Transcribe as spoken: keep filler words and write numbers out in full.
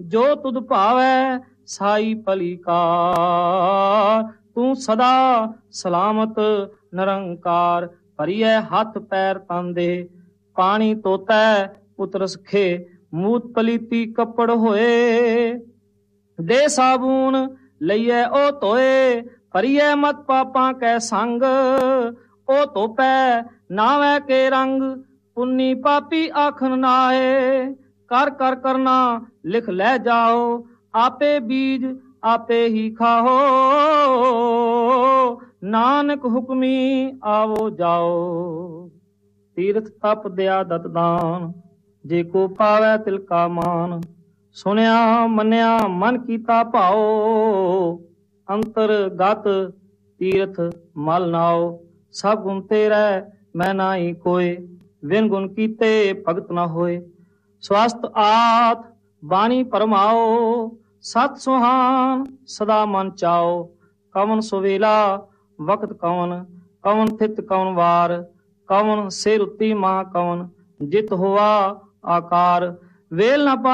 जो तुद भावै साई भली कार। तू सदा सलामत निरंकार, भरिए हथ पैर तन दे। पानी तोतै पुत्र सखे, मूत पलीती कपड़ होए। दे साबून लईए ओ धोए, भरिए मत पापां कै संग। ओ धोपै नावै के रंग, पुन्नी पापी आखन नाए। कर कर करना लिख लै जाओ, आपे बीज आपे ही खाओ। नानक हुक्मी आवो जाओ। तीर्थ तप दया दत दान, जे को पावै तिल का मान। सुनिया मनिया मन कीता भाओ, अंतर गत तीर्थ मल नाओ। सब गुण तेरै मैं नाई कोय, बिन गुण कीते भगत न होए। स्वस्थ आत बाणी परमाओ, सत सुहान सदा मन चाओ। कवन सुवेला वक्त कवन, कवन थित कवन वार। कवन सिर उत्ती मां कवन, जित हुआ आकार। वेल न पा